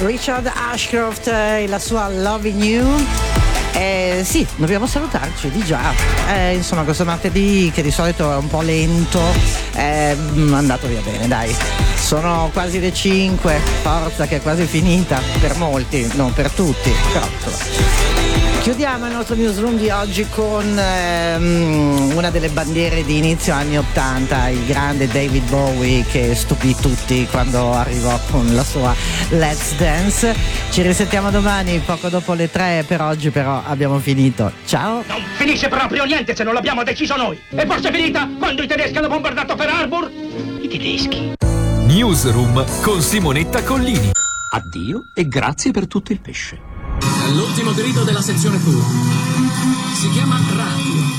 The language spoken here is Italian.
Richard Ashcroft e la sua Loving You. Sì, dobbiamo salutarci di già. Insomma, questo martedì che di solito è un po' lento è andato via bene, dai. Sono quasi le 5, forza che è quasi finita per molti, non per tutti, però insomma. Chiudiamo il nostro newsroom di oggi con una delle bandiere di inizio anni 80, il grande David Bowie, che stupì tutti quando arrivò con la sua Let's Dance. Ci risentiamo domani poco dopo le 3, per oggi però abbiamo finito. Ciao! Non finisce proprio niente se non l'abbiamo deciso noi! E forse è finita quando i tedeschi hanno bombardato Pearl Harbor? I tedeschi. Newsroom con Simonetta Collini. Addio e grazie per tutto il pesce. L'ultimo grido della sezione tour. Si chiama Radio.